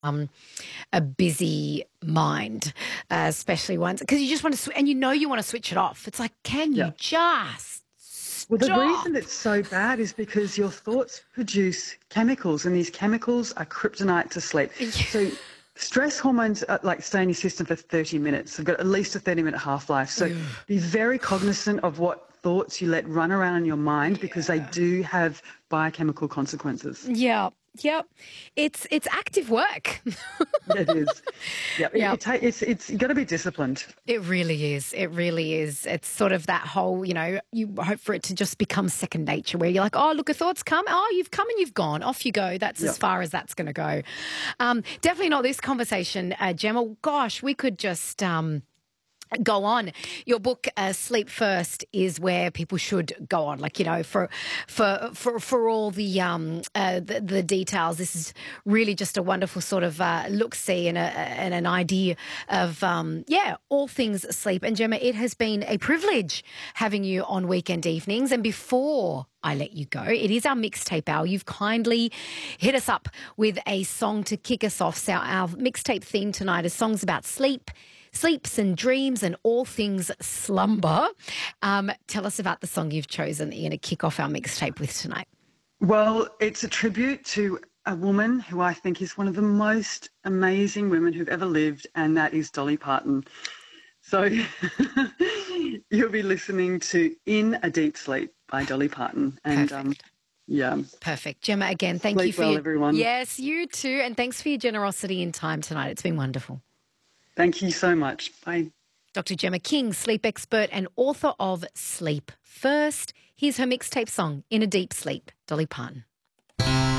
um, a busy mind, especially once because you just want to, and you want to switch it off. It's like, can Yeah. you just Well, the reason stop? it's so bad is because your thoughts produce chemicals, and these chemicals are kryptonite to sleep. So, stress hormones like stay in your system for 30 minutes. They've got at least a 30-minute half-life. So, Yeah. be very cognizant of what thoughts you let run around in your mind because they Yeah. do have biochemical consequences. Yeah. Yep. It's active work. It is. Yeah, Yeah. it's you got to be disciplined. It really is. It really is. It's sort of that whole, you hope for it to just become second nature where you're like, oh, look, a thought's come. Oh, you've come and you've gone. Off you go. That's Yeah. as far as that's going to go. Definitely not this conversation, Gemma. Gosh, we could just go on. Your book, Sleep First, is where people should go on. Like, for all the details. This is really just a wonderful sort of look-see and an idea of all things sleep. And Gemma, it has been a privilege having you on weekend evenings. And before I let you go, it is our mixtape hour. You've kindly hit us up with a song to kick us off. So our mixtape theme tonight is songs about sleeps and dreams and all things slumber. Tell us about the song you've chosen that you're going to kick off our mixtape with tonight. Well, it's a tribute to a woman who I think is one of the most amazing women who've ever lived, and that is Dolly Parton. So you'll be listening to In a Deep Sleep by Dolly Parton. And Perfect. yeah. Perfect. Gemma, again, thank you Sleep for well, your... everyone. Yes, you too. And thanks for your generosity and time tonight. It's been wonderful. Thank you so much. Bye. Dr. Gemma King, sleep expert and author of Sleep First. Here's her mixtape song, In a Deep Sleep, Dolly Parton.